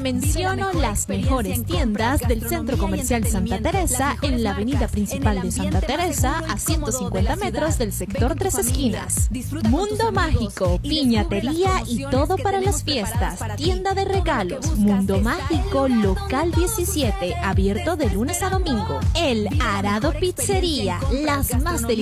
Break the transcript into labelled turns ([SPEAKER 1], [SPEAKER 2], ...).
[SPEAKER 1] menciono las mejores tiendas del Centro Comercial Santa Teresa en la avenida principal de Santa Teresa a 150 metros del sector Tres Esquinas. Mundo Mágico, piñatería y todo para las fiestas. Tienda de regalos. Mundo Mágico, local 17, abierto de lunes a domingo. El Arado Pizzería, las más deliciosas